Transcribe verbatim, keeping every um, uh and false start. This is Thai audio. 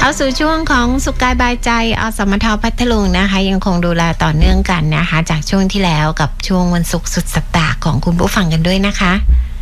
เข้าสู่ช่วงของสุขกายบายใจอสมทพัทลุงนะคะยังคงดูแลต่อเนื่องกันนะคะจากช่วงที่แล้วกับช่วงวันศุกร์สุดสัปดาห์ของคุณผู้ฟังกันด้วยนะคะ